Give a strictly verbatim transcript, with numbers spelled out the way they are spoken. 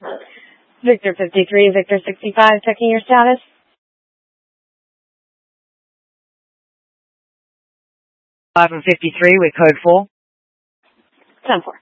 Victor fifty-three, Victor sixty-five, checking your status. five and fifty-three with code four. ten four.